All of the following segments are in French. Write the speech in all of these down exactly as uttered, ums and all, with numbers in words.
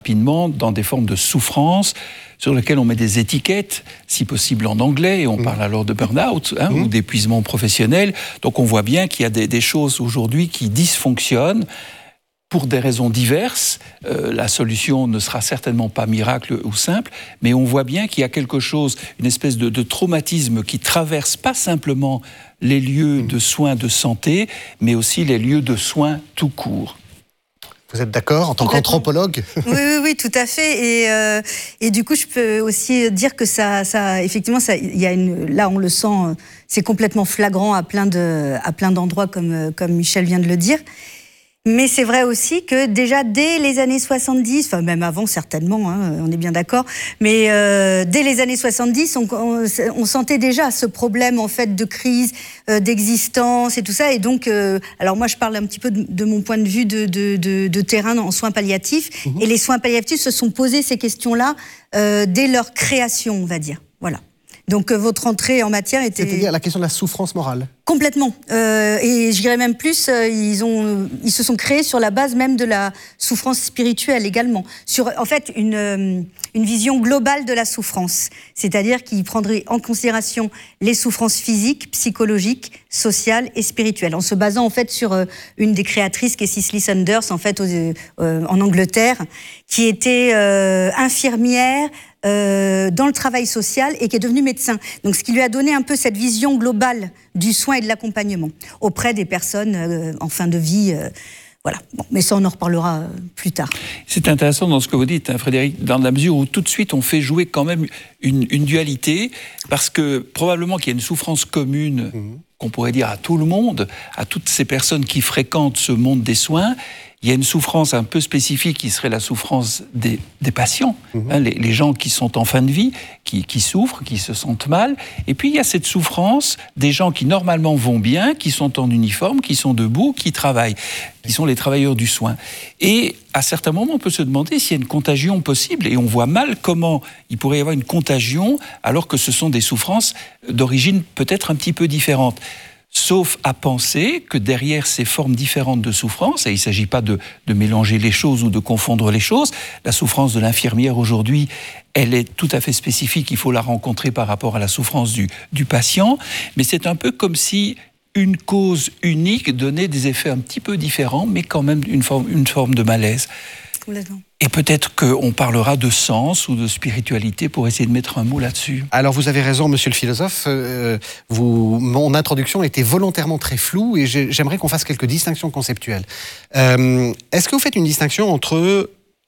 rapidement dans des formes de souffrance sur lesquelles on met des étiquettes, si possible en anglais, et on mmh. parle alors de burn-out hein, mmh. ou d'épuisement professionnel. Donc on voit bien qu'il y a des, des choses aujourd'hui qui dysfonctionnent pour des raisons diverses. Euh, la solution ne sera certainement pas miracle ou simple, mais on voit bien qu'il y a quelque chose, une espèce de, de traumatisme qui traverse pas simplement les lieux mmh. de soins de santé, mais aussi les lieux de soins tout court. Vous êtes d'accord en tant qu'anthropologue ? Oui, oui, oui, tout à fait. Et, euh, et du coup, je peux aussi dire que ça, ça effectivement, ça, y a une, là, on le sent, c'est complètement flagrant à plein de, à plein d'endroits, comme, comme Michel vient de le dire. Mais c'est vrai aussi que déjà dès les années soixante-dix, enfin même avant certainement, hein, on est bien d'accord, mais euh, dès les années soixante-dix, on, on, on sentait déjà ce problème en fait de crise, euh, d'existence et tout ça. Et donc, euh, alors moi je parle un petit peu de, de mon point de vue de, de, de, de terrain en soins palliatifs. Mmh. Et les soins palliatifs se sont posés ces questions-là euh, dès leur création, on va dire. Voilà. Donc euh, votre entrée en matière était... C'est-à-dire la question de la souffrance morale. Complètement. Euh, et je dirais même plus, euh, ils, ont, ils se sont créés sur la base même de la souffrance spirituelle également. Sur, en fait, une, euh, une vision globale de la souffrance. C'est-à-dire qu'ils prendraient en considération les souffrances physiques, psychologiques, sociales et spirituelles. En se basant en fait sur euh, une des créatrices qui est Cicely Saunders, en fait, aux, euh, en Angleterre, qui était euh, infirmière, Euh, dans le travail social et qui est devenu médecin. Donc, ce qui lui a donné un peu cette vision globale du soin et de l'accompagnement auprès des personnes euh, en fin de vie. Euh, voilà. Bon, mais ça, on en reparlera euh, plus tard. C'est intéressant dans ce que vous dites, hein, Frédéric, dans la mesure où tout de suite on fait jouer quand même une, une dualité, parce que probablement qu'il y a une souffrance commune mmh. qu'on pourrait dire à tout le monde, à toutes ces personnes qui fréquentent ce monde des soins. Il y a une souffrance un peu spécifique qui serait la souffrance des, des patients, mmh. hein, les, les gens qui sont en fin de vie, qui, qui souffrent, qui se sentent mal. Et puis il y a cette souffrance des gens qui normalement vont bien, qui sont en uniforme, qui sont debout, qui travaillent, qui sont les travailleurs du soin. Et à certains moments, on peut se demander s'il y a une contagion possible, et on voit mal comment il pourrait y avoir une contagion alors que ce sont des souffrances d'origine peut-être un petit peu différente. Sauf à penser que derrière ces formes différentes de souffrance, et il ne s'agit pas de, de mélanger les choses ou de confondre les choses, la souffrance de l'infirmière aujourd'hui, elle est tout à fait spécifique, il faut la rencontrer par rapport à la souffrance du, du patient, mais c'est un peu comme si une cause unique donnait des effets un petit peu différents, mais quand même une forme, une forme de malaise. Complètement. Et peut-être qu'on parlera de sens ou de spiritualité pour essayer de mettre un mot là-dessus. Alors vous avez raison, monsieur le philosophe. Euh, vous, mon introduction était volontairement très floue et j'aimerais qu'on fasse quelques distinctions conceptuelles. Euh, est-ce que vous faites une distinction entre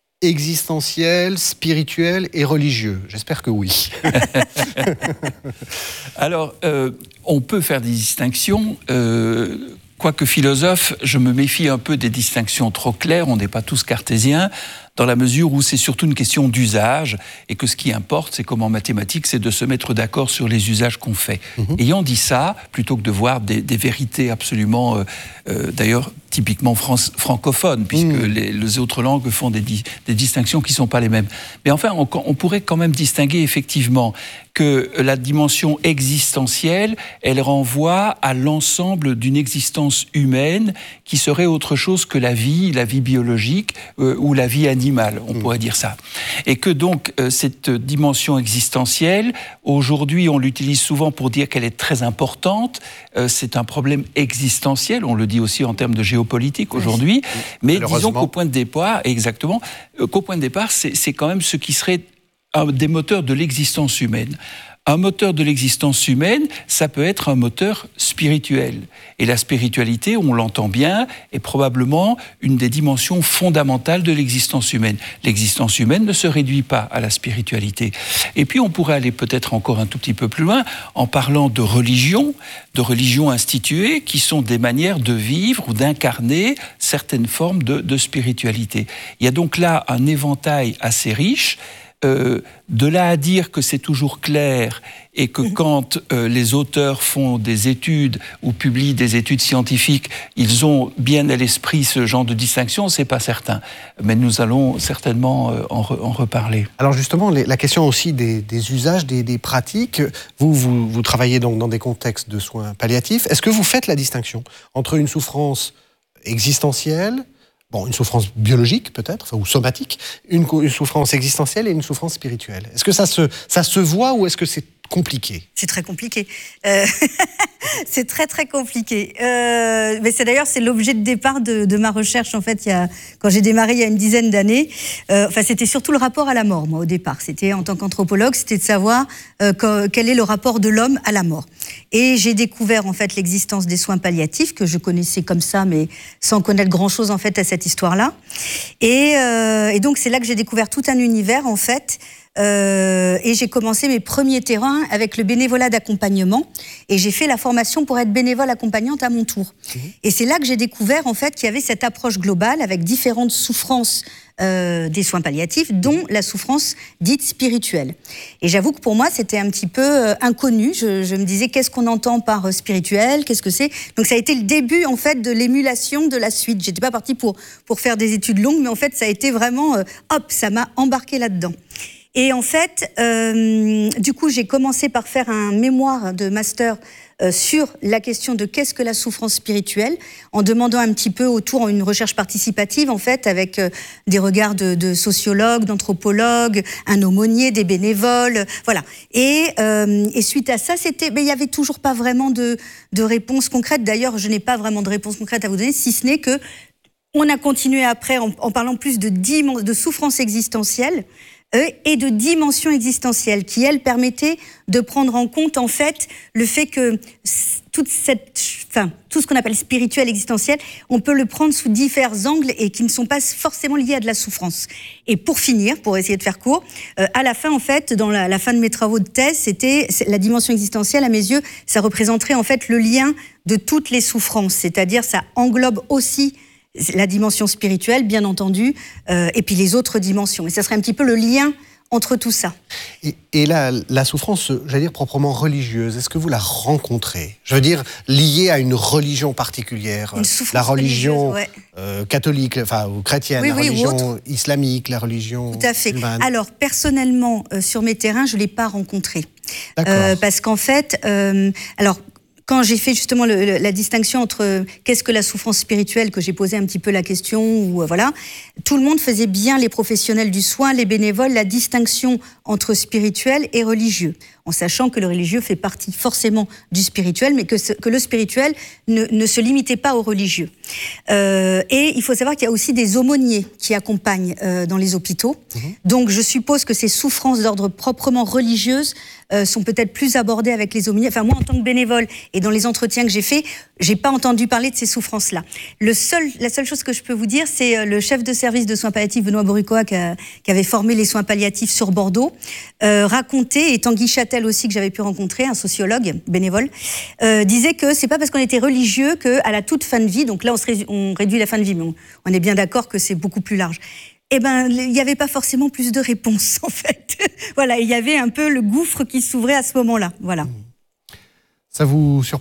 existentiel, spirituel et religieux ? J'espère que oui. Alors, euh, on peut faire des distinctions. Euh, Quoique philosophe, je me méfie un peu des distinctions trop claires, on n'est pas tous cartésiens, dans la mesure où c'est surtout une question d'usage, et que ce qui importe, c'est comme en mathématiques, c'est de se mettre d'accord sur les usages qu'on fait. Mmh. Ayant dit ça, plutôt que de voir des, des vérités absolument, euh, euh, d'ailleurs, typiquement France, francophones, puisque mmh. les, les autres langues font des, des distinctions qui ne sont pas les mêmes. Mais enfin, on, on pourrait quand même distinguer effectivement que la dimension existentielle, elle renvoie à l'ensemble d'une existence humaine qui serait autre chose que la vie, la vie biologique euh, ou la vie animale, on mmh. pourrait dire ça. Et que donc, euh, cette dimension existentielle, aujourd'hui, on l'utilise souvent pour dire qu'elle est très importante. Euh, c'est un problème existentiel, on le dit aussi en termes de géopolitique aujourd'hui, oui. mais disons qu'au point de départ, exactement, euh, qu'au point de départ, c'est, c'est quand même ce qui serait un des moteurs de l'existence humaine. Un moteur de l'existence humaine, ça peut être un moteur spirituel. Et la spiritualité, on l'entend bien, est probablement une des dimensions fondamentales de l'existence humaine. L'existence humaine ne se réduit pas à la spiritualité. Et puis on pourrait aller peut-être encore un tout petit peu plus loin en parlant de religion, de religions instituées qui sont des manières de vivre ou d'incarner certaines formes de, de spiritualité. Il y a donc là un éventail assez riche. Euh, de là à dire que c'est toujours clair et que quand euh, les auteurs font des études ou publient des études scientifiques, ils ont bien à l'esprit ce genre de distinction, c'est pas certain. Mais nous allons certainement euh, en, re, en reparler. Alors justement, les, la question aussi des, des usages, des, des pratiques, vous, vous, vous travaillez donc dans des contextes de soins palliatifs. Est-ce que vous faites la distinction entre une souffrance existentielle, bon, une souffrance biologique peut-être, enfin, ou somatique, une, une souffrance existentielle et une souffrance spirituelle. Est-ce que ça se, ça se voit ou est-ce que c'est compliqué? C'est très compliqué. Euh, c'est très très compliqué. Euh, mais c'est d'ailleurs c'est l'objet de départ de, de ma recherche en fait. Il y a, quand j'ai démarré il y a une dizaine d'années, euh, enfin c'était surtout le rapport à la mort. Moi au départ, c'était en tant qu'anthropologue, c'était de savoir euh, que, quel est le rapport de l'homme à la mort. Et j'ai découvert en fait l'existence des soins palliatifs que je connaissais comme ça, mais sans connaître grand chose en fait à cette histoire-là. Et, euh, et donc c'est là que j'ai découvert tout un univers en fait. Euh, et j'ai commencé mes premiers terrains avec le bénévolat d'accompagnement et j'ai fait la formation pour être bénévole accompagnante à mon tour. Mmh. Et c'est là que j'ai découvert en fait qu'il y avait cette approche globale avec différentes souffrances euh, des soins palliatifs, dont la souffrance dite spirituelle. Et j'avoue que pour moi c'était un petit peu euh, inconnu. Je, je me disais qu'est-ce qu'on entend par euh, spirituel, qu'est-ce que c'est. Donc ça a été le début en fait de l'émulation de la suite. J'étais pas partie pour pour faire des études longues, mais en fait ça a été vraiment euh, hop, ça m'a embarqué là-dedans. Et en fait, euh, du coup, j'ai commencé par faire un mémoire de master euh, sur la question de qu'est-ce que la souffrance spirituelle, en demandant un petit peu autour une recherche participative, en fait, avec euh, des regards de, de sociologues, d'anthropologues, un aumônier, des bénévoles, voilà. Et, euh, et suite à ça, c'était, mais il y avait toujours pas vraiment de, de réponse concrète. D'ailleurs, je n'ai pas vraiment de réponse concrète à vous donner, si ce n'est que on a continué après en, en parlant plus de, de souffrance existentielle et de dimension existentielle qui, elle, permettait de prendre en compte, en fait, le fait que toute cette, enfin, tout ce qu'on appelle spirituel, existentiel, on peut le prendre sous divers angles et qui ne sont pas forcément liés à de la souffrance. Et pour finir, pour essayer de faire court, euh, à la fin, en fait, dans la, la fin de mes travaux de thèse, c'était la dimension existentielle, à mes yeux, ça représenterait, en fait, le lien de toutes les souffrances. C'est-à-dire, ça englobe aussi la dimension spirituelle, bien entendu, euh, et puis les autres dimensions. Et ça serait un petit peu le lien entre tout ça. Et, et là, la souffrance, j'allais dire proprement religieuse, est-ce que vous la rencontrez? Je veux dire, liée à une religion particulière. Une souffrance la religion ouais. euh, catholique, enfin, ou chrétienne, oui, la oui, religion islamique, la religion Tout à fait. musulmane. Alors, personnellement, euh, sur mes terrains, je ne l'ai pas rencontré. D'accord. Euh, parce qu'en fait, euh, alors, quand j'ai fait justement le, le, la distinction entre qu'est-ce que la souffrance spirituelle, que j'ai posé un petit peu la question, ou euh, voilà, tout le monde faisait bien, les professionnels du soin, les bénévoles, la distinction entre spirituel et religieux, en sachant que le religieux fait partie forcément du spirituel, mais que, ce, que le spirituel ne, ne se limitait pas aux religieux. Euh, et il faut savoir qu'il y a aussi des aumôniers qui accompagnent euh, dans les hôpitaux. Mmh. Donc je suppose que ces souffrances d'ordre proprement religieuses euh, sont peut-être plus abordées avec les aumôniers. Enfin moi, en tant que bénévole et dans les entretiens que j'ai faits, j'ai pas entendu parler de ces souffrances-là. Le seul, la seule chose que je peux vous dire, c'est le chef de service de soins palliatifs, Benoît Borucoa, qui, a, qui avait formé les soins palliatifs sur Bordeaux, euh, racontait, et Tanguy Châtel aussi, que j'avais pu rencontrer, un sociologue bénévole, euh, disait que c'est pas parce qu'on était religieux qu'à la toute fin de vie, donc là on, se ré, on réduit la fin de vie, mais on, on est bien d'accord que c'est beaucoup plus large. Eh ben, il n'y avait pas forcément plus de réponses, en fait. Voilà, il y avait un peu le gouffre qui s'ouvrait à ce moment-là. Voilà. Ça vous surprend ?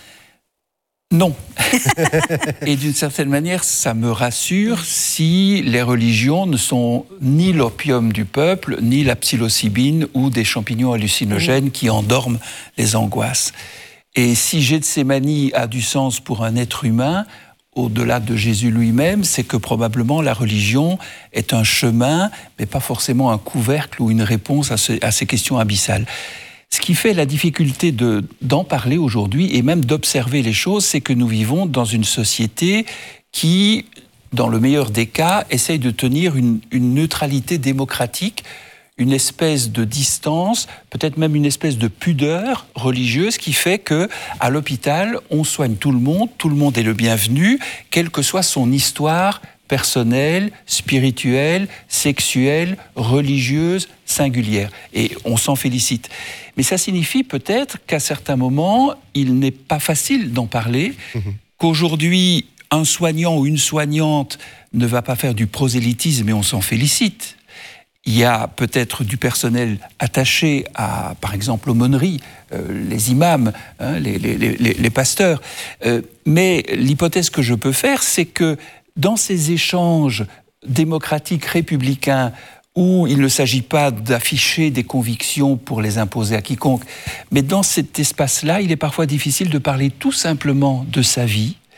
Non. Et d'une certaine manière, ça me rassure si les religions ne sont ni l'opium du peuple, ni la psilocybine ou des champignons hallucinogènes qui endorment les angoisses. Et si Gethsémani a du sens pour un être humain, au-delà de Jésus lui-même, c'est que probablement la religion est un chemin, mais pas forcément un couvercle ou une réponse à, ce, à ces questions abyssales. Ce qui fait la difficulté de, d'en parler aujourd'hui et même d'observer les choses, c'est que nous vivons dans une société qui, dans le meilleur des cas, essaye de tenir une, une neutralité démocratique, une espèce de distance, peut-être même une espèce de pudeur religieuse qui fait que à l'hôpital, on soigne tout le monde, tout le monde est le bienvenu, quelle que soit son histoire personnelle, spirituelle, sexuelle, religieuse, singulière. Et on s'en félicite. Mais ça signifie peut-être qu'à certains moments, il n'est pas facile d'en parler, mmh. qu'aujourd'hui, un soignant ou une soignante ne va pas faire du prosélytisme et on s'en félicite. Il y a peut-être du personnel attaché à, par exemple, l'aumônerie, euh, les imams, hein, les, les, les, les pasteurs. Euh, mais l'hypothèse que je peux faire, c'est que dans ces échanges démocratiques républicains où il ne s'agit pas d'afficher des convictions pour les imposer à quiconque, mais dans cet espace-là, il est parfois difficile de parler tout simplement de sa vie,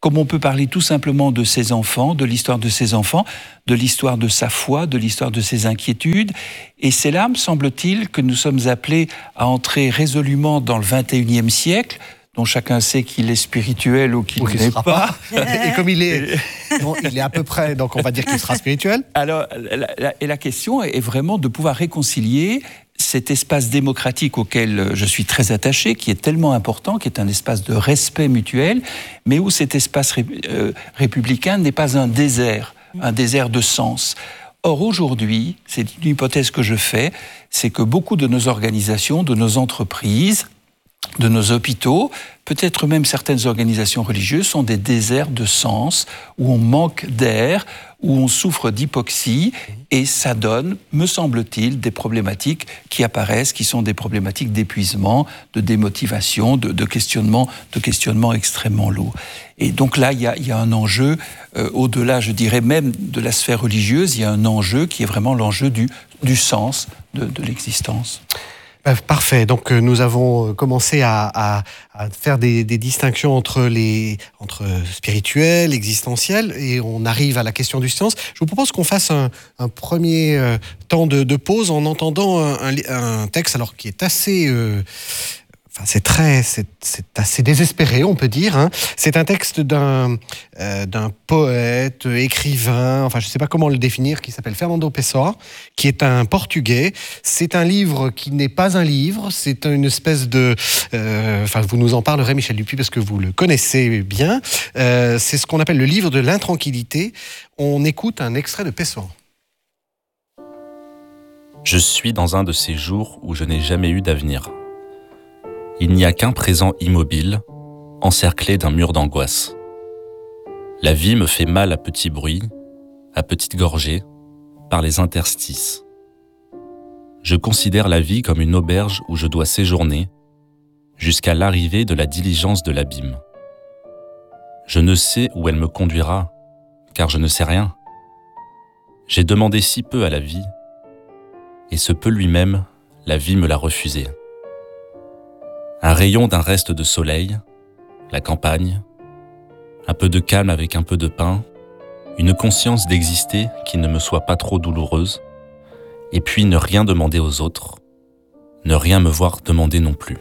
comme on peut parler tout simplement de ses enfants, de l'histoire de ses enfants, de l'histoire de sa foi, de l'histoire de ses inquiétudes. Et c'est là, me semble-t-il, que nous sommes appelés à entrer résolument dans le vingt et unième siècle, dont chacun sait qu'il est spirituel ou qu'il ne l'est pas. pas. Et comme il est, bon, il est à peu près, donc on va dire qu'il sera spirituel. Alors, la, la, et la question est vraiment de pouvoir réconcilier cet espace démocratique auquel je suis très attaché, qui est tellement important, qui est un espace de respect mutuel, mais où cet espace ré, euh, républicain n'est pas un désert, un désert de sens. Or, aujourd'hui, c'est une hypothèse que je fais, c'est que beaucoup de nos organisations, de nos entreprises, de nos hôpitaux, peut-être même certaines organisations religieuses, sont des déserts de sens, où on manque d'air, où on souffre d'hypoxie, et ça donne, me semble-t-il, des problématiques qui apparaissent, qui sont des problématiques d'épuisement, de démotivation, de, de, questionnement, de questionnement extrêmement lourd. Et donc là, il y a, il y a un enjeu, euh, au-delà, je dirais même, de la sphère religieuse, il y a un enjeu qui est vraiment l'enjeu du, du sens de, de l'existence. Parfait. Donc nous avons commencé à, à, à faire des, des distinctions entre les entre spirituel, existentiel, et on arrive à la question du sens. Je vous propose qu'on fasse un, un premier euh, temps de, de pause en entendant un, un, un texte alors qui est assez euh, Enfin, c'est très, c'est, c'est assez désespéré, on peut dire. Hein. C'est un texte d'un, euh, d'un poète, écrivain, enfin, je ne sais pas comment le définir, qui s'appelle Fernando Pessoa, qui est un Portugais. C'est un livre qui n'est pas un livre, c'est une espèce de... Euh, enfin, vous nous en parlerez, Michel Dupuy, parce que vous le connaissez bien. Euh, c'est ce qu'on appelle le livre de l'intranquillité. On écoute un extrait de Pessoa. Je suis dans un de ces jours où je n'ai jamais eu d'avenir. Il n'y a qu'un présent immobile, encerclé d'un mur d'angoisse. La vie me fait mal à petits bruits, à petites gorgées, par les interstices. Je considère la vie comme une auberge où je dois séjourner, jusqu'à l'arrivée de la diligence de l'abîme. Je ne sais où elle me conduira, car je ne sais rien. J'ai demandé si peu à la vie, et ce peu lui-même, la vie me l'a refusé. Un rayon d'un reste de soleil, la campagne, un peu de calme avec un peu de pain, une conscience d'exister qui ne me soit pas trop douloureuse, et puis ne rien demander aux autres, ne rien me voir demander non plus.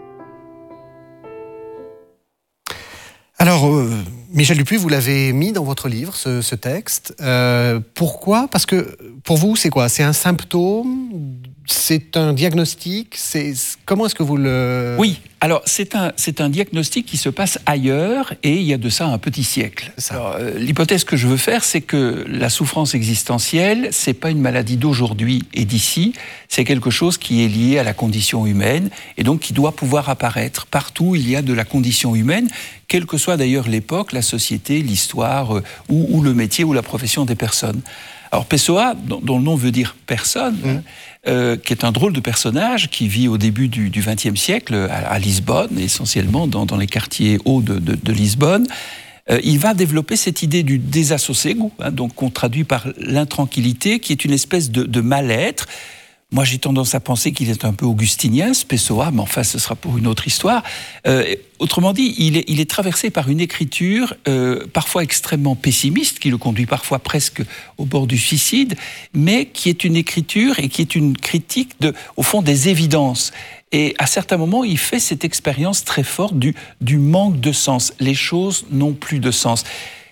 Alors, euh, Michel Dupuy, vous l'avez mis dans votre livre, ce, ce texte. Euh, pourquoi ? Parce que pour vous, c'est quoi ? C'est un symptôme ? C'est un diagnostic ? C'est, comment est-ce que vous le... Oui, alors c'est un, c'est un diagnostic qui se passe ailleurs et il y a de ça un petit siècle. Alors, euh, l'hypothèse que je veux faire, c'est que la souffrance existentielle, c'est pas une maladie d'aujourd'hui et d'ici, c'est quelque chose qui est lié à la condition humaine et donc qui doit pouvoir apparaître partout où il y a de la condition humaine, quelle que soit d'ailleurs l'époque, la société, l'histoire euh, ou, ou le métier ou la profession des personnes. Alors Pessoa, dont, dont le nom veut dire personne, mmh. euh, qui est un drôle de personnage qui vit au début du vingtième siècle à, à Lisbonne, essentiellement dans, dans les quartiers hauts de, de, de Lisbonne, euh, il va développer cette idée du desassossego, hein, donc qu'on traduit par l'intranquillité, qui est une espèce de, de mal-être. Moi, j'ai tendance à penser qu'il est un peu augustinien, ce Pessoa, mais enfin, ce sera pour une autre histoire. Euh, autrement dit, il est, il est traversé par une écriture euh, parfois extrêmement pessimiste, qui le conduit parfois presque au bord du suicide, mais qui est une écriture et qui est une critique, de, au fond, des évidences. Et à certains moments, il fait cette expérience très forte du, du manque de sens. Les choses n'ont plus de sens.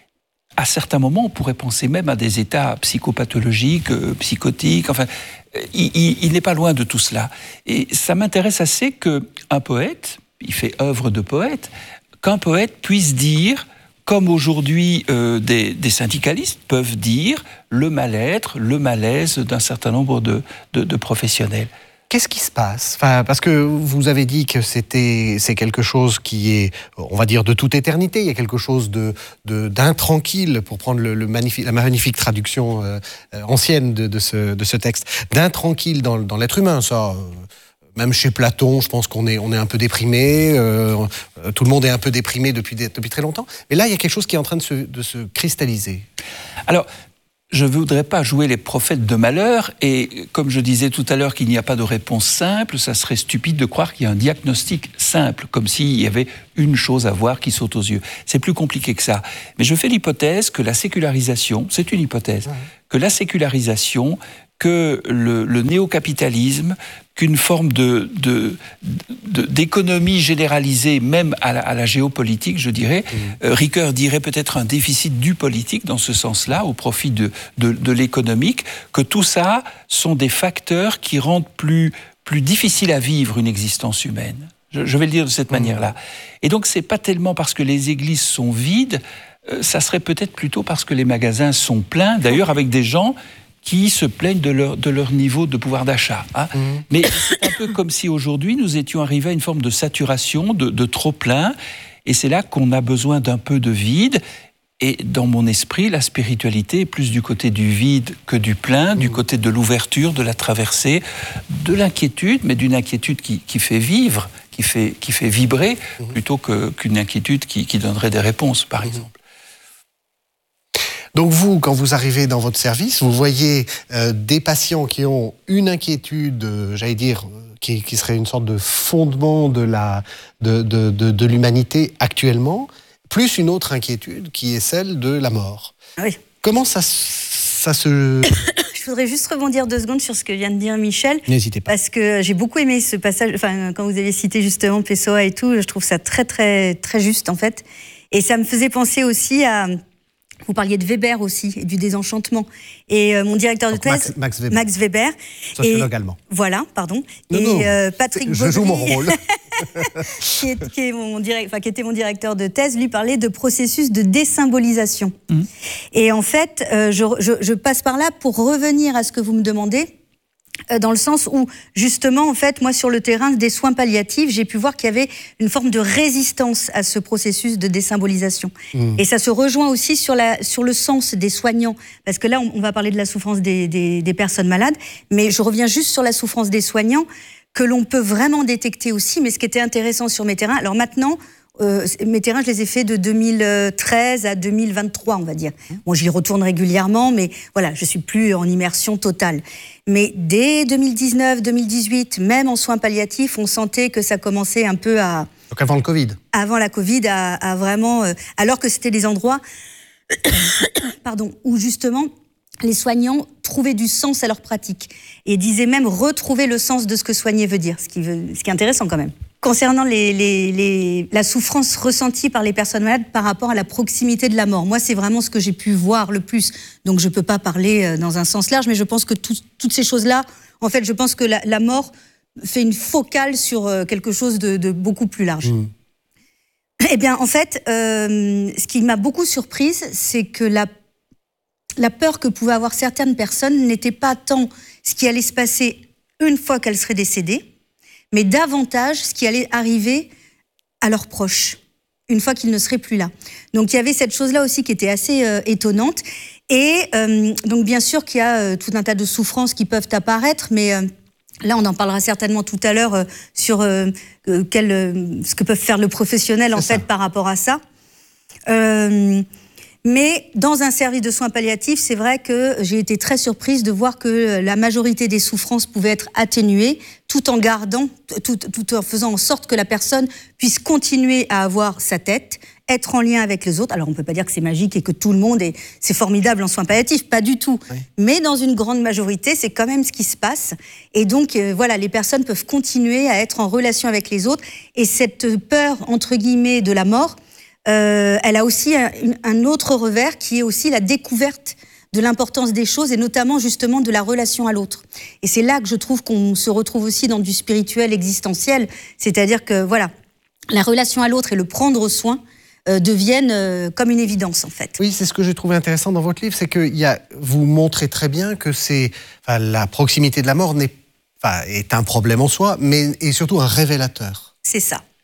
À certains moments, on pourrait penser même à des états psychopathologiques, euh, psychotiques, enfin... Il, il, il n'est pas loin de tout cela. Et ça m'intéresse assez qu'un poète, il fait œuvre de poète, qu'un poète puisse dire, comme aujourd'hui euh, des, des syndicalistes peuvent dire, le mal-être, le malaise d'un certain nombre de, de, de professionnels. Qu'est-ce qui se passe ? Enfin, parce que vous avez dit que c'était, c'est quelque chose qui est, on va dire, de toute éternité. Il y a quelque chose de, de, d'intranquille, pour prendre le, le magnifique, la magnifique traduction euh, ancienne de, de, ce, de ce texte, d'intranquille dans, dans l'être humain. Ça, euh, même chez Platon, je pense qu'on est, on est un peu déprimé. Euh, tout le monde est un peu déprimé depuis, depuis très longtemps. Mais là, il y a quelque chose qui est en train de se, de se cristalliser. Alors, je ne voudrais pas jouer les prophètes de malheur, et comme je disais tout à l'heure qu'il n'y a pas de réponse simple, ça serait stupide de croire qu'il y a un diagnostic simple, comme s'il y avait une chose à voir qui saute aux yeux. C'est plus compliqué que ça. Mais je fais l'hypothèse que la sécularisation, c'est une hypothèse, ouais. que la sécularisation, que le, le néo-capitalisme, qu'une forme de, de, de, d'économie généralisée, même à la, à la géopolitique, je dirais. Mmh. Euh, Ricoeur dirait peut-être un déficit du politique dans ce sens-là, au profit de, de, de l'économique, que tout ça sont des facteurs qui rendent plus, plus difficile à vivre une existence humaine. Je, je vais le dire de cette mmh. manière-là. Et donc, c'est pas tellement parce que les églises sont vides, euh, ça serait peut-être plutôt parce que les magasins sont pleins, d'ailleurs avec des gens qui se plaignent de leur, de leur niveau de pouvoir d'achat. Hein. Mmh. Mais c'est un peu comme si aujourd'hui nous étions arrivés à une forme de saturation, de, de trop-plein, et c'est là qu'on a besoin d'un peu de vide. Et dans mon esprit, la spiritualité est plus du côté du vide que du plein, mmh. du côté de l'ouverture, de la traversée, de l'inquiétude, mais d'une inquiétude qui, qui fait vivre, qui fait, qui fait vibrer, mmh. plutôt que, qu'une inquiétude qui, qui donnerait des réponses, par mmh. exemple. Donc vous, quand vous arrivez dans votre service, vous voyez euh, des patients qui ont une inquiétude, euh, j'allais dire, qui, qui serait une sorte de fondement de, la, de, de, de, de l'humanité actuellement, plus une autre inquiétude qui est celle de la mort. Oui. Comment ça, ça se... Je voudrais juste rebondir deux secondes sur ce que vient de dire Michel. N'hésitez pas. Parce que j'ai beaucoup aimé ce passage, enfin, quand vous avez cité justement Pessoa et tout, je trouve ça très, très, très juste en fait. Et ça me faisait penser aussi à... Vous parliez de Weber aussi, et du désenchantement. Et euh, mon directeur Donc de thèse, Max, Max Weber, Max Weber sociologue allemand. Voilà, pardon. Non, et non, euh, Patrick je Baudry, joue mon rôle. qui, est, qui, est mon direct, enfin, qui était mon directeur de thèse, lui parlait de processus de désymbolisation. Mmh. Et en fait, euh, je, je, je passe par là pour revenir à ce que vous me demandez, dans le sens où, justement, en fait, moi, sur le terrain des soins palliatifs, j'ai pu voir qu'il y avait une forme de résistance à ce processus de désymbolisation. Mmh. Et ça se rejoint aussi sur, la, sur le sens des soignants. Parce que là, on, on va parler de la souffrance des, des, des personnes malades, mais je reviens juste sur la souffrance des soignants, que l'on peut vraiment détecter aussi. Mais ce qui était intéressant sur mes terrains, alors maintenant... Euh, mes terrains, je les ai faits de deux mille treize à deux mille vingt-trois, on va dire. Bon, j'y retourne régulièrement, mais voilà, je suis plus en immersion totale. Mais dès deux mille dix-neuf, deux mille dix-huit, même en soins palliatifs, on sentait que ça commençait un peu à... Donc avant le Covid. Avant la Covid, à, à vraiment... Euh, alors que c'était des endroits pardon, où justement... les soignants trouvaient du sens à leur pratique et disaient même retrouver le sens de ce que soigner veut dire, ce qui, veut, ce qui est intéressant quand même. Concernant les, les, les, la souffrance ressentie par les personnes malades par rapport à la proximité de la mort, moi c'est vraiment ce que j'ai pu voir le plus, donc je ne peux pas parler dans un sens large, mais je pense que tout, toutes ces choses-là, en fait je pense que la, la mort fait une focale sur quelque chose de, de beaucoup plus large. Mmh. Eh bien en fait, euh, ce qui m'a beaucoup surprise, c'est que la La peur que pouvaient avoir certaines personnes n'était pas tant ce qui allait se passer une fois qu'elles seraient décédées, mais davantage ce qui allait arriver à leurs proches, une fois qu'ils ne seraient plus là. Donc il y avait cette chose-là aussi qui était assez euh, étonnante. Et euh, donc bien sûr qu'il y a euh, tout un tas de souffrances qui peuvent apparaître, mais euh, là on en parlera certainement tout à l'heure euh, sur euh, quel, euh, ce que peuvent faire le professionnel en fait par rapport à ça. Euh, Mais dans un service de soins palliatifs, c'est vrai que j'ai été très surprise de voir que la majorité des souffrances pouvaient être atténuées, tout en gardant, tout, tout en faisant en sorte que la personne puisse continuer à avoir sa tête, être en lien avec les autres. Alors on ne peut pas dire que c'est magique et que tout le monde est, c'est formidable en soins palliatifs, pas du tout. Oui. Mais dans une grande majorité, c'est quand même ce qui se passe. Et donc euh, voilà, les personnes peuvent continuer à être en relation avec les autres. Et cette peur entre guillemets de la mort, Euh, elle a aussi un, un autre revers qui est aussi la découverte de l'importance des choses et notamment justement de la relation à l'autre. Et c'est là que je trouve qu'on se retrouve aussi dans du spirituel existentiel, c'est-à-dire que voilà, la relation à l'autre et le prendre soin euh, deviennent euh, comme une évidence en fait. Oui, c'est ce que j'ai trouvé intéressant dans votre livre, c'est que y a, vous montrez très bien que c'est, enfin, la proximité de la mort n'est, enfin, est un problème en soi, mais est surtout un révélateur. C'est ça.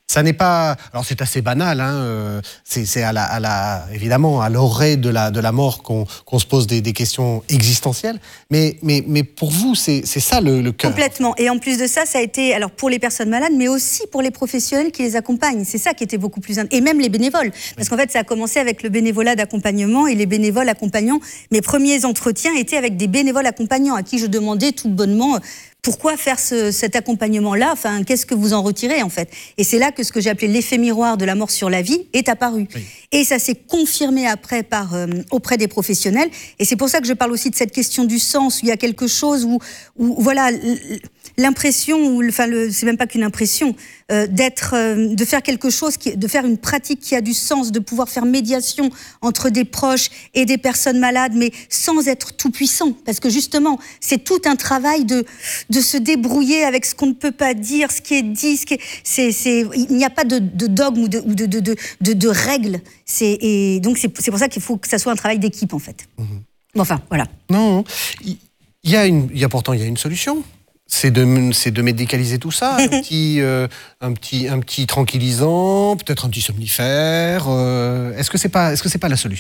Ça n'est pas... Alors c'est assez banal, hein, euh, c'est, c'est à la, à la, évidemment à l'orée de la, de la mort qu'on, qu'on se pose des, des questions existentielles, mais, mais, mais pour vous, c'est, c'est ça le, le cœur. Complètement. Et en plus de ça, ça a été alors pour les personnes malades, mais aussi pour les professionnels qui les accompagnent. C'est ça qui était beaucoup plus... Et même les bénévoles. Parce qu'en fait, ça a commencé avec le bénévolat d'accompagnement et les bénévoles accompagnants. Mes premiers entretiens étaient avec des bénévoles accompagnants à qui je demandais tout bonnement... Pourquoi faire ce, cet accompagnement-là ? Enfin, qu'est-ce que vous en retirez, en fait ? Et c'est là que ce que j'ai appelé l'effet miroir de la mort sur la vie est apparu. Oui. Et ça s'est confirmé après par, euh, auprès des professionnels. Et c'est pour ça que je parle aussi de cette question du sens, où il y a quelque chose où, où voilà, l'impression, ou, enfin, le, c'est même pas qu'une impression, euh, d'être, euh, de faire quelque chose, qui, de faire une pratique qui a du sens, de pouvoir faire médiation entre des proches et des personnes malades, mais sans être tout puissant. Parce que justement, c'est tout un travail de... de se débrouiller avec ce qu'on ne peut pas dire, ce qui est dit, ce qui est... C'est, c'est... il n'y a pas de, de dogme ou de, ou de, de, de, de, de règles. C'est... Et donc c'est, c'est pour ça qu'il faut que ça soit un travail d'équipe, en fait. Mmh. Enfin, voilà. Non, il y a, une, il y a pourtant il y a une solution. C'est de, c'est de médicaliser tout ça, un petit, euh, un petit, un petit tranquillisant, peut-être un petit somnifère. Euh, est-ce que c'est pas, est-ce que c'est pas la solution ?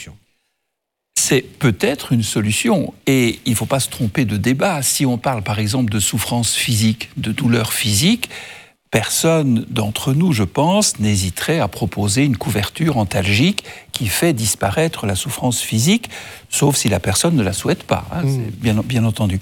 C'est peut-être une solution. Et il ne faut pas se tromper de débat. Si on parle par exemple de souffrance physique, de douleur physique, personne d'entre nous, je pense, n'hésiterait à proposer une couverture antalgique qui fait disparaître la souffrance physique, sauf si la personne ne la souhaite pas, hein, mmh. c'est bien, bien entendu.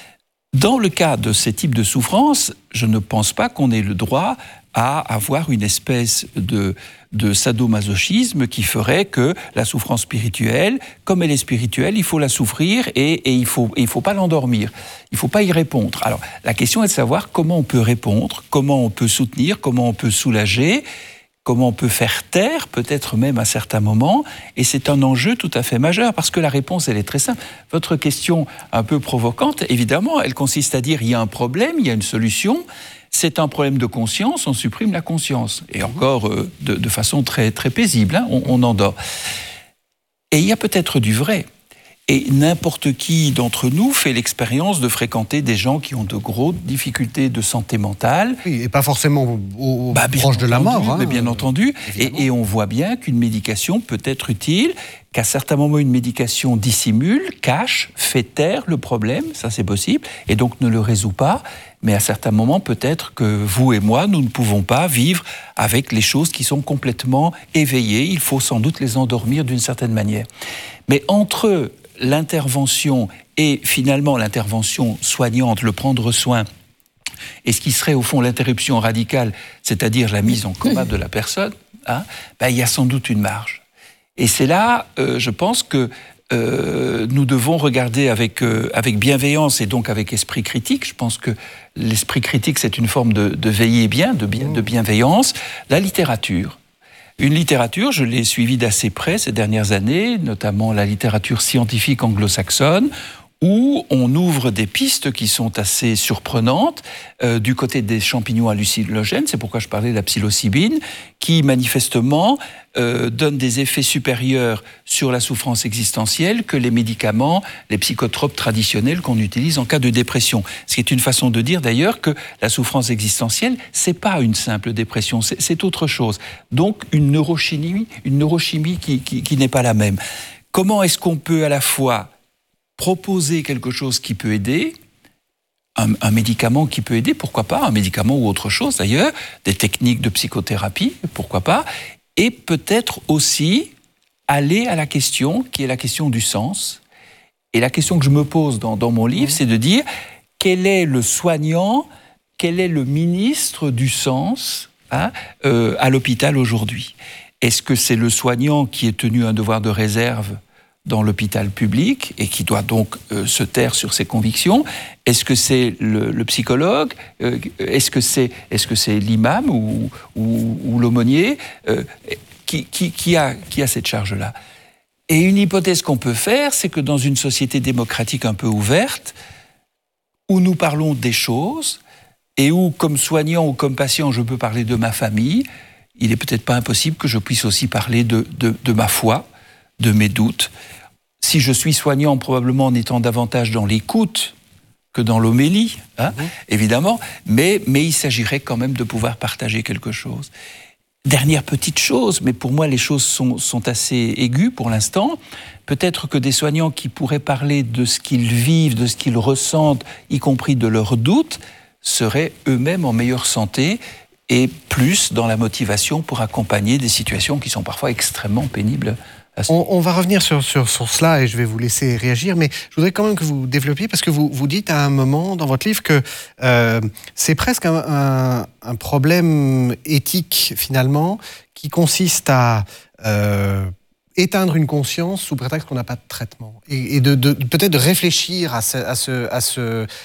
Dans le cas de ces types de souffrances, je ne pense pas qu'on ait le droit à avoir une espèce de, de sadomasochisme qui ferait que la souffrance spirituelle, comme elle est spirituelle, il faut la souffrir et, et il ne faut, il faut pas l'endormir. Il ne faut pas y répondre. Alors, la question est de savoir comment on peut répondre, comment on peut soutenir, comment on peut soulager, comment on peut faire taire, peut-être même à certains moments, et c'est un enjeu tout à fait majeur, parce que la réponse, elle est très simple. Votre question un peu provocante, évidemment, elle consiste à dire, il y a un problème, il y a une solution, c'est un problème de conscience, on supprime la conscience, et encore euh, de, de façon très, très paisible, hein, on, on endort. Et il y a peut-être du vrai. Et n'importe qui d'entre nous fait l'expérience de fréquenter des gens qui ont de grosses difficultés de santé mentale. Oui, et pas forcément au, au bah, proche de la mort. Hein, mais bien euh, entendu. Et, et on voit bien qu'une médication peut être utile, qu'à certains moments, une médication dissimule, cache, fait taire le problème, ça c'est possible, et donc ne le résout pas. Mais à certains moments, peut-être que vous et moi, nous ne pouvons pas vivre avec les choses qui sont complètement éveillées. Il faut sans doute les endormir d'une certaine manière. Mais entre l'intervention et finalement l'intervention soignante, le prendre soin, et ce qui serait au fond l'interruption radicale, c'est-à-dire la mise en coma de la personne, hein, ben, il y a sans doute une marge. Et c'est là, euh, je pense que euh, nous devons regarder avec, euh, avec bienveillance et donc avec esprit critique. Je pense que l'esprit critique, c'est une forme de, de veiller bien, de, bien, de bienveillance, la littérature. Une littérature, je l'ai suivie d'assez près ces dernières années, notamment la littérature scientifique anglo-saxonne, où on ouvre des pistes qui sont assez surprenantes euh, du côté des champignons hallucinogènes, c'est pourquoi je parlais de la psilocybine, qui manifestement euh, donne des effets supérieurs sur la souffrance existentielle que les médicaments, les psychotropes traditionnels qu'on utilise en cas de dépression. Ce qui est une façon de dire d'ailleurs que la souffrance existentielle, c'est pas une simple dépression, c'est, c'est autre chose. Donc une neurochimie, une neurochimie qui, qui, qui n'est pas la même. Comment est-ce qu'on peut à la fois proposer quelque chose qui peut aider, un, un médicament qui peut aider, pourquoi pas, un médicament ou autre chose d'ailleurs, des techniques de psychothérapie, pourquoi pas, et peut-être aussi aller à la question qui est la question du sens. Et la question que je me pose dans, dans mon livre, mmh. c'est de dire quel est le soignant, quel est le ministre du sens hein, euh, à l'hôpital aujourd'hui. Est-ce que c'est le soignant qui est tenu un devoir de réserve dans l'hôpital public et qui doit donc euh, se taire sur ses convictions? Est-ce que c'est le, le psychologue? euh, Est-ce que c'est, est-ce que c'est l'imam ou, ou, ou l'aumônier euh, qui, qui, qui, a, qui a cette charge-là? Et une hypothèse qu'on peut faire, c'est que dans une société démocratique un peu ouverte, où nous parlons des choses, et où, comme soignant ou comme patient, je peux parler de ma famille, il n'est peut-être pas impossible que je puisse aussi parler de, de, de ma foi, de mes doutes. Si je suis soignant, probablement en étant davantage dans l'écoute que dans l'homélie, hein, mmh. évidemment, mais, mais il s'agirait quand même de pouvoir partager quelque chose. Dernière petite chose, mais pour moi les choses sont, sont assez aiguës pour l'instant. Peut-être que des soignants qui pourraient parler de ce qu'ils vivent, de ce qu'ils ressentent, y compris de leurs doutes, seraient eux-mêmes en meilleure santé et plus dans la motivation pour accompagner des situations qui sont parfois extrêmement pénibles. On, on va revenir sur, sur, sur cela et je vais vous laisser réagir, mais je voudrais quand même que vous développiez, parce que vous, vous dites à un moment dans votre livre que euh, c'est presque un, un, un problème éthique finalement qui consiste à euh, éteindre une conscience sous prétexte qu'on n'a pas de traitement et, et de, de, peut-être de réfléchir à, ce, à, ce, à, ce,